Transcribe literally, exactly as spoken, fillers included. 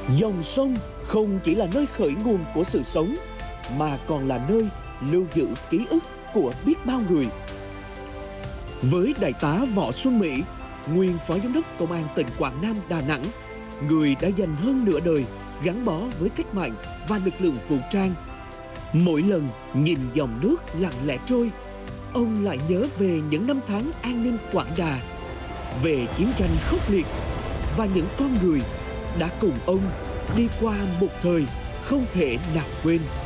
Dòng sông không chỉ là nơi khởi nguồn của sự sống, mà còn là nơi lưu giữ ký ức của biết bao người. Với Đại tá Võ Xuân Mỹ, nguyên Phó Giám đốc Công an tỉnh Quảng Nam, Đà Nẵng, người đã dành hơn nửa đời gắn bó với cách mạng và lực lượng vũ trang. Mỗi lần nhìn dòng nước lặng lẽ trôi, ông lại nhớ về những năm tháng an ninh Quảng Đà, về chiến tranh khốc liệt và những con người đã cùng ông đi qua một thời không thể nào quên.